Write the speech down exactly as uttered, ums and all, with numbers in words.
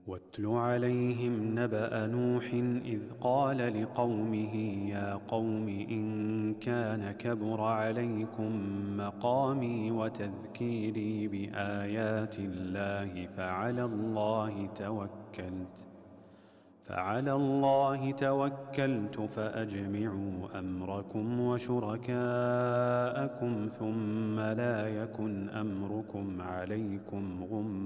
واتل عليهم نبأ نوح إذ قال لقومه يا قوم إن كان كبر عليكم مقامي وتذكيري بآيات الله فعلى الله توكلت فعلى الله توكلت فأجمعوا أمركم وشركاءكم ثم لا يكن أمركم عليكم غمّا